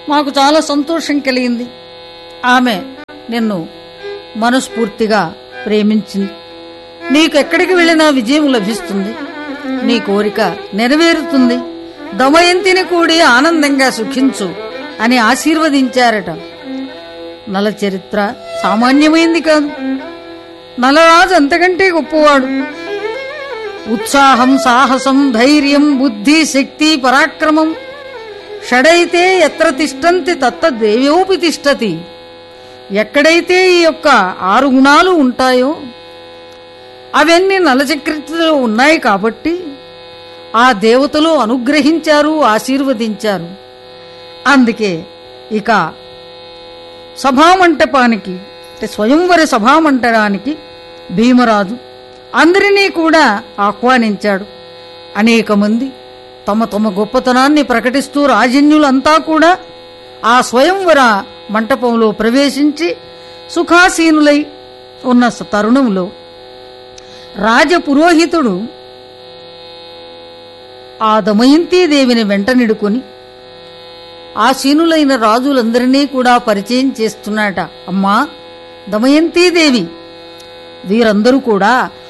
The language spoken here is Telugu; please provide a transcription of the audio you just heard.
మాకు చాలా సంతోషం కలిగింది. ఆమె నిన్ను మనస్ఫూర్తిగా ప్రేమించింది. నీకెక్కడికి వెళ్ళినా విజయం లభిస్తుంది, నీ కోరిక నెరవేరుతుంది, దమయంతిని కూడి ఆనందంగా సుఖించు అని ఆశీర్వదించారట. నల చరిత్ర సామాన్యమైంది కాదు. నలరాజు అంతకంటే గొప్పవాడు. ఉత్సాహం, సాహసం, ధైర్యం, బుద్ధి, శక్తి, పరాక్రమం షడైతే ఎత్ర తిష్టంతి తత్త దేవ్యోపి తిష్టతి. ఎక్కడైతే ఈ యొక్క 6 గుణాలు ఉంటాయో అవన్నీ నలచక్రలో ఉన్నాయి కాబట్టి ఆ దేవతలు అనుగ్రహించారు, ఆశీర్వదించారు. అందుకే ఇక సభామంటపానికి అంటే స్వయంవర సభామంటపానికి భీమరాజు అందరినీ కూడా ఆహ్వానించాడు. అనేక మంది తమ తమ గొప్పతనాన్ని ప్రకటిస్తూ రాజన్యులంతా కూడా ఆ స్వయంవర మంటపంలో ప్రవేశించి సుఖాసీనులై ఉన్న తరుణంలో రాజపురోహితుడు ఆ దమయంతీదేవిని వెంటనిడుకొని ఆసీనులైన రాజులందరినీ కూడా పరిచయం చేస్తున్నాట. అమ్మా దమయంతీదేవి, వీరందరూ కూడా